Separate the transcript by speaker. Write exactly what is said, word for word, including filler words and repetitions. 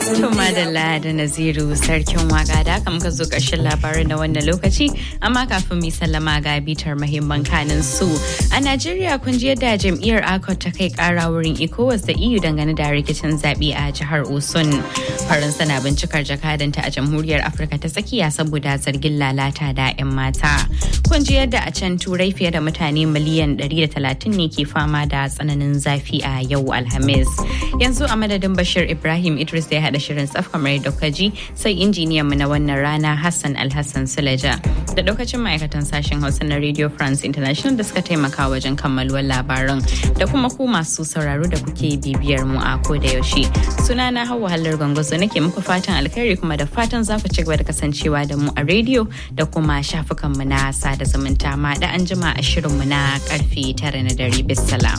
Speaker 1: To madalla da Naziru sarkin waka da aka muka zo ƙarshen labarin na wannan lokaci, amma kafin mu sallama ga bitar muhimman kanin su. A Najeriya kun ji yadda jam'iyyar A C O T ta kai ƙara wurin ECOWAS da E U dangane da rikicin zaɓe a jihar Osun. Faransa na bincikar jakadanta a Jamhuriyar Afirka ta Tsakiya saboda zargin lalata da 'yan mata. Kun ji yadda a can Turai fiye da mutane miliyan ɗari da talatin ne ke fama da tsananin zafi a yau Alhamis. Yanzu a madadin Bashir Ibrahim Idris da ya haɗa shirin tsaf kamar yadda kuka ji, sai injiniyan mu na wannan rana Hassan Alhassan Suleja da lokacin ma'aikatan sashen Hausa na Radio France International da suka taimaka wajen kammaluwar labaran, da kuma ku masu sauraro da kuke bibiyar mu a ko da yaushe. Sunana Hauwa Hallar Gwangwazo nake muku fatan alkhairi, kuma da fatan za ku ci gaba da kasancewa da mu a rediyo da kuma shafukan mu na sada zumunta. Ma da an jima a shirin mu na karfe tara na dare. Bisalam.